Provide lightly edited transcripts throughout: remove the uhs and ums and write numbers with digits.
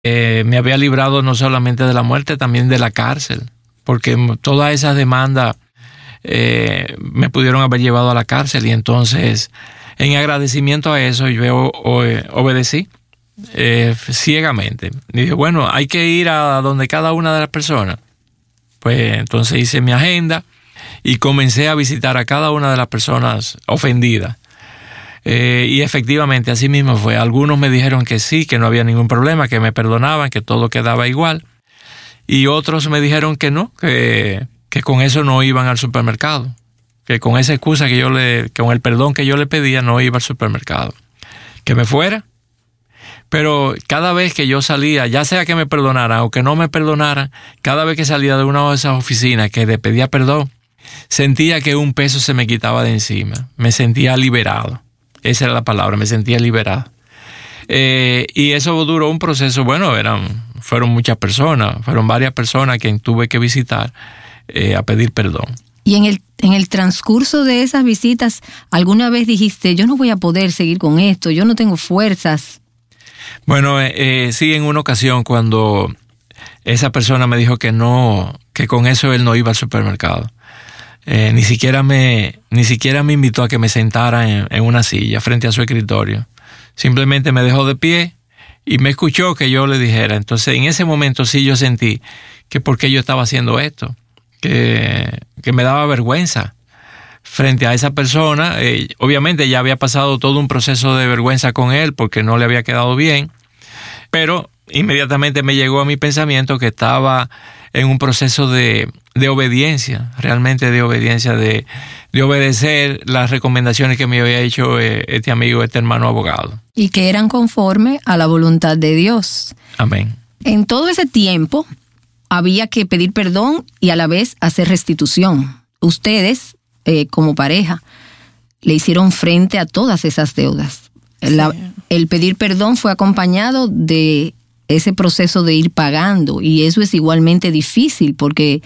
me había librado no solamente de la muerte, también de la cárcel, porque todas esas demandas me pudieron haber llevado a la cárcel, y entonces, en agradecimiento a eso, yo obedecí ciegamente. Y dije, bueno, hay que ir a donde cada una de las personas. Pues entonces hice mi agenda y comencé a visitar a cada una de las personas ofendidas. Y efectivamente así mismo fue. Algunos me dijeron que sí, que no había ningún problema, que me perdonaban, que todo quedaba igual. Y otros me dijeron que no, que con eso no iban al supermercado, que con esa excusa con el perdón que yo le pedía, no iba al supermercado, que me fuera. Pero cada vez que yo salía, ya sea que me perdonaran o que no me perdonaran, cada vez que salía de una de esas oficinas que le pedía perdón, sentía que un peso se me quitaba de encima. Me sentía liberado. Esa era la palabra, me sentía liberado. Y eso duró un proceso, bueno, fueron muchas personas, fueron varias personas que tuve que visitar a pedir perdón. Y en el transcurso de esas visitas, ¿alguna vez dijiste, yo no voy a poder seguir con esto, yo no tengo fuerzas? Bueno, sí, en una ocasión cuando esa persona me dijo que no, que con eso él no iba al supermercado. Ni siquiera me invitó a que me sentara en una silla frente a su escritorio. Simplemente me dejó de pie y me escuchó que yo le dijera. Entonces, en ese momento sí yo sentí que por qué yo estaba haciendo esto, que me daba vergüenza frente a esa persona. Obviamente ya había pasado todo un proceso de vergüenza con él porque no le había quedado bien, pero inmediatamente me llegó a mi pensamiento que estaba en un proceso de obediencia, realmente de obediencia, de obedecer las recomendaciones que me había hecho este amigo, este hermano abogado. Y que eran conforme a la voluntad de Dios. Amén. En todo ese tiempo había que pedir perdón y a la vez hacer restitución. Ustedes, como pareja, le hicieron frente a todas esas deudas. Sí. El pedir perdón fue acompañado de ese proceso de ir pagando, y eso es igualmente difícil porque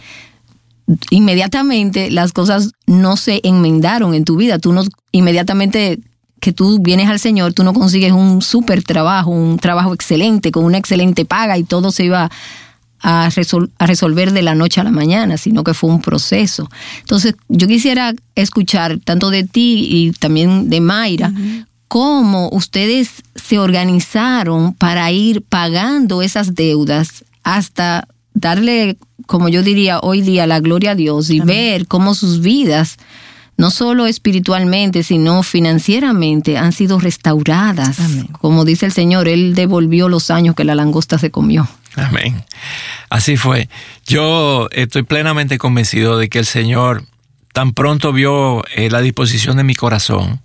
inmediatamente las cosas no se enmendaron en tu vida. Tú no, inmediatamente que tú vienes al Señor, tú no consigues un súper trabajo, un trabajo excelente, con una excelente paga, y todo se iba a resolver de la noche a la mañana, sino que fue un proceso. Entonces, yo quisiera escuchar tanto de ti y también de Mayra, cómo ustedes se organizaron para ir pagando esas deudas hasta darle, como yo diría hoy día, la gloria a Dios, y Amén. Ver cómo sus vidas, no solo espiritualmente, sino financieramente, han sido restauradas. Amén. Como dice el Señor, Él devolvió los años que la langosta se comió. Amén. Así fue. Yo estoy plenamente convencido de que el Señor tan pronto vio la disposición de mi corazón,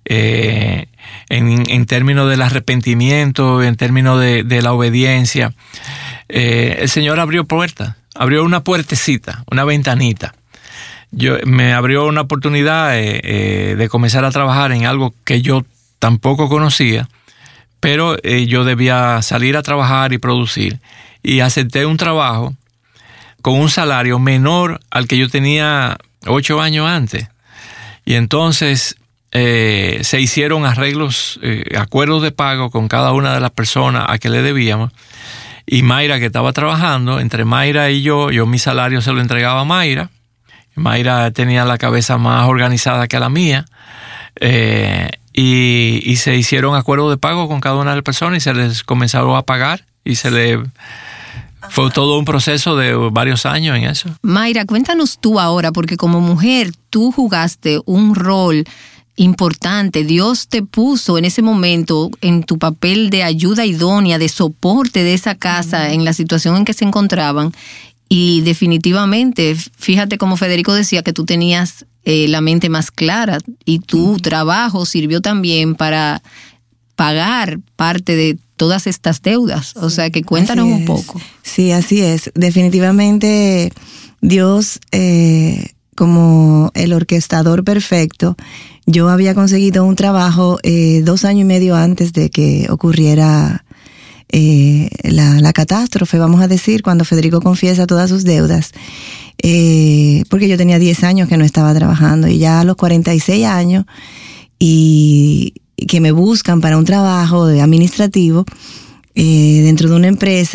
en términos del arrepentimiento, en términos de la obediencia, el Señor abrió puertas, abrió una puertecita, una ventanita. Me abrió una oportunidad de comenzar a trabajar en algo que yo tampoco conocía, pero yo debía salir a trabajar y producir. Y acepté un trabajo con un salario menor al que yo tenía 8 años antes. Y entonces se hicieron arreglos, acuerdos de pago con cada una de las personas a que le debíamos. Y Mayra, que estaba trabajando, entre Mayra y yo mi salario se lo entregaba a Mayra. Mayra tenía la cabeza más organizada que la mía. Y se hicieron acuerdos de pago con cada una de las personas y se les comenzaron a pagar y fue todo un proceso de varios años en eso. Mayra, cuéntanos tú ahora, porque como mujer tú jugaste un rol importante. Dios te puso en ese momento en tu papel de ayuda idónea, de soporte de esa casa en la situación en que se encontraban. Y definitivamente, fíjate como Federico decía que tú tenías la mente más clara, y tu trabajo sirvió también para pagar parte de todas estas deudas. O sea que cuéntanos un poco. Sí, así es. Definitivamente Dios, como el orquestador perfecto, yo había conseguido un trabajo 2 años y medio antes de que ocurriera la catástrofe, vamos a decir, cuando Federico confiesa todas sus deudas, porque yo tenía 10 años que no estaba trabajando, y ya a los 46 años y que me buscan para un trabajo administrativo, dentro de una empresa